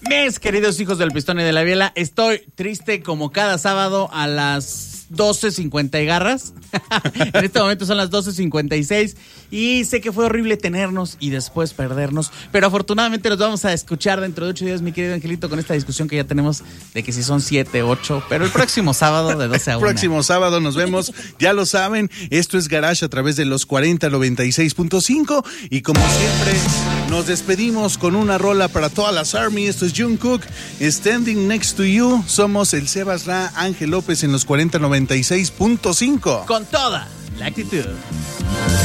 Mis queridos hijos del pistón y de la biela, estoy triste como cada sábado a las 12:50 y garras. En este momento son las 12:56 y sé que fue horrible tenernos y después perdernos, pero afortunadamente nos vamos a escuchar dentro de 8 días, mi querido Angelito, con esta discusión que ya tenemos de que si son 7, 8, pero el próximo sábado de 12 a 1. El próximo sábado nos vemos, ya lo saben, esto es Garage a través de los 4096.5 y como siempre nos despedimos con una rola para todas las Army. Esto es Jungkook, Standing Next to You. Somos el Sebas Ra, Ángel López en los 4096.5. Con toda la actitud.